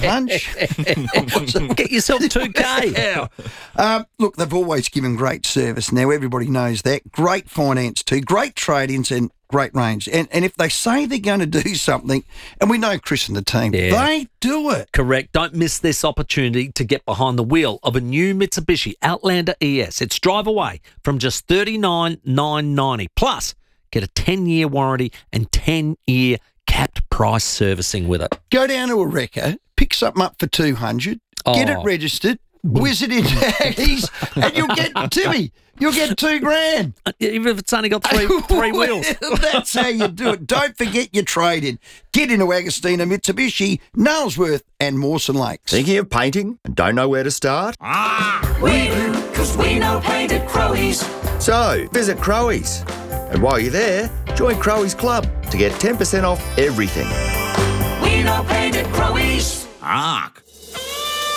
$500. Get yourself $2,000. Look, they've always given great service. Now, everybody knows that. Great finance too, great trade-ins and great range. And if they say they're going to do something, and we know Chris and the team, they do it. Correct. Don't miss this opportunity to get behind the wheel of a new Mitsubishi Outlander ES. It's drive away from just $39,990. Plus, get a 10-year warranty and 10-year capped price servicing with it. Go down to a wrecker, pick something up for $200, get it registered, whiz it into Aggies, and you'll get, Timmy, you'll get $2,000. Even if it's only got three wheels. That's how you do it. Don't forget your trade-in. Get into Agostino, Mitsubishi, Nailsworth and Mawson Lakes. Thinking of painting and don't know where to start? We do, because we know paint at Crowies. So, visit Crowies. And while you're there, join Crowies Club to get 10% off everything. We know paint at Crowies. Ark.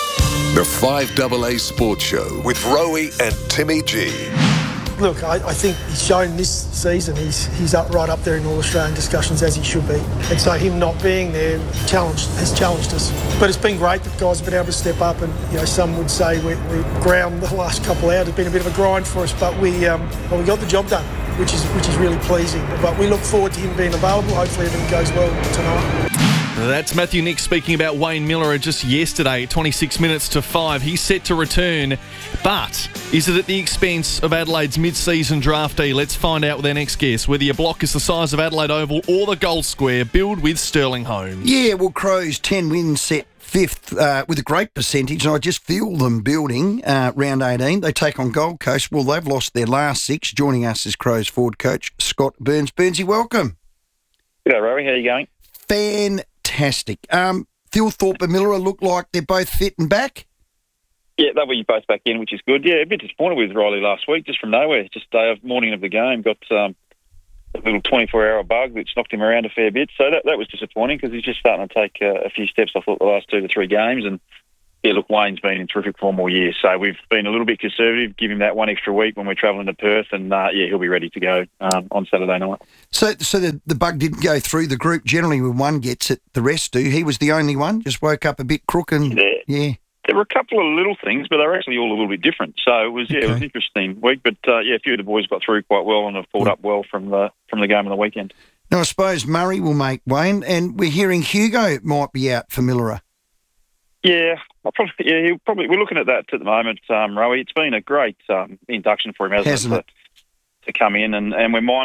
The 5AA Sports Show with Rowie and Timmy G. Look, I think he's shown this season he's right up there in all Australian discussions, as he should be. And so him not being there has challenged us. But it's been great that guys have been able to step up, and some would say we ground the last couple of hours. It's been a bit of a grind for us, but we got the job done, which is really pleasing. But we look forward to him being available. Hopefully everything goes well tonight. That's Matthew Nick speaking about Wayne Miller just yesterday, 26 minutes to 5. He's set to return, but is it at the expense of Adelaide's mid-season draftee? Let's find out with our next guest. Whether your block is the size of Adelaide Oval or the Gold Square, build with Sterling Homes. Yeah, well, Crows 10 wins set fifth with a great percentage, and I just feel them building round 18. They take on Gold Coast. Well, they've lost their last 6. Joining us is Crows forward coach Scott Burns. Burnsy, welcome. G'day, Rowie. How are you going? Fantastic. Phil Thorpe and Miller look like they're both fit and back? Yeah, they were both back in, which is good. Yeah, a bit disappointed with Riley last week, just from nowhere. Just morning of the game, got a little 24-hour bug which knocked him around a fair bit. So that was disappointing because he's just starting to take a few steps, I thought, the last 2 to 3 games. And, yeah, look, Wayne's been in terrific form all year. So we've been a little bit conservative, give him that 1 extra week when we're travelling to Perth, and, he'll be ready to go on Saturday night. So the bug didn't go through the group. Generally, when one gets it, the rest do. He was the only one, just woke up a bit crook and, yeah. There were a couple of little things, but they were actually all a little bit different. So it was, it was an interesting week. But, a few of the boys got through quite well and have pulled up well from the game on the weekend. Now, I suppose Murray will make Wayne, and we're hearing Hugo might be out for Millerer. Yeah, we're looking at that at the moment, Rowie. It's been a great induction for him, hasn't it? To come in, and we're mindful